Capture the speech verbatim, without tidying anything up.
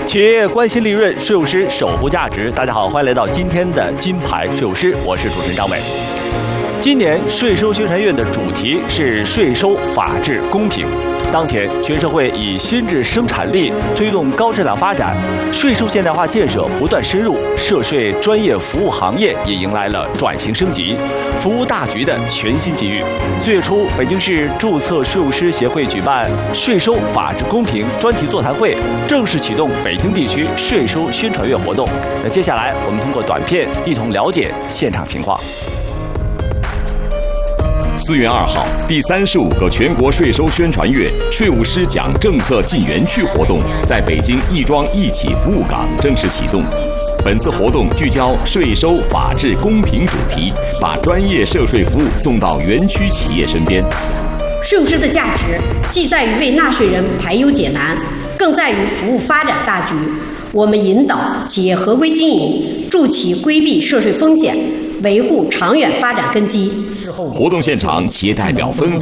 企业关心利润，税务师守护价值。大家好，欢迎来到今天的金牌税务师，我是主持人张伟。今年税收宣传月的主题是税收法治公平。当前，全社会以新质生产力推动高质量发展，税收现代化建设不断深入，涉税专业服务行业也迎来了转型升级、服务大局的全新机遇。四月初，北京市注册税务师协会举办税收法治公平专题座谈会，正式启动北京地区税收宣传月活动。那接下来，我们通过短片一同了解现场情况。 四月二号，第三十五个全国税收宣传月税务师奖政策进园区活动在北京亦庄一起服务岗正式启动。本次活动聚焦税收法治公平主题，把专业涉税服务送到园区企业身边。 税务师的价值既在于为纳税人排忧解难，更在于服务发展大局。我们引导企业合规经营，助其规避涉税风险，维护长远发展根基。 活动现场，企业代表纷纷